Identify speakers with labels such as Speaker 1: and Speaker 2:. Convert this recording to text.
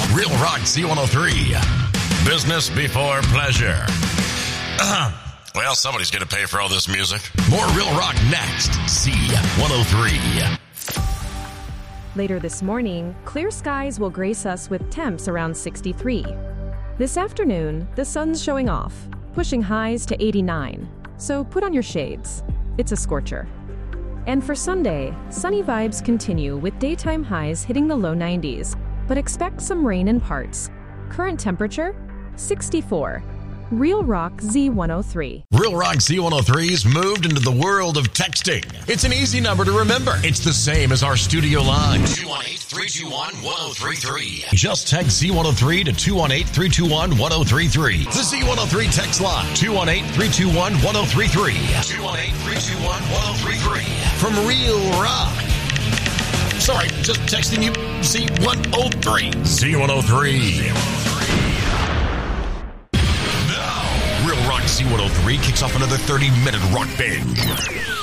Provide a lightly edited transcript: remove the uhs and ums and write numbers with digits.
Speaker 1: Real Rock Z103. Business before pleasure. Well, somebody's going to pay for all this music. More Real Rock next. Z103.
Speaker 2: Later this morning, clear skies will grace us with temps around 63. This afternoon, the sun's showing off, pushing highs to 89. So put on your shades. It's a scorcher. And for Sunday, sunny vibes continue with daytime highs hitting the low 90s, but expect some rain in parts. Current temperature, 64. Real Rock Z103.
Speaker 1: Real Rock Z103's moved into the world of texting. It's an easy number to remember. It's the same as our studio line. 218-321-1033. Just text Z103 to 218-321-1033. The Z103 text line. 218-321-1033. 218-321-1033. From Real Rock. Sorry, just texting you Z103. Z103. Z103 kicks off another 30-minute rock binge.